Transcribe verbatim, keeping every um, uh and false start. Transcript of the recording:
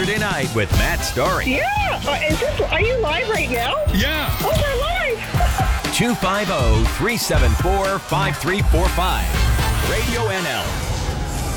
Saturday night with Matt Story. Yeah. Uh, is this, are you live right now? Yeah. Oh, we're live. two five zero, three seven four, five three four five. Radio N L.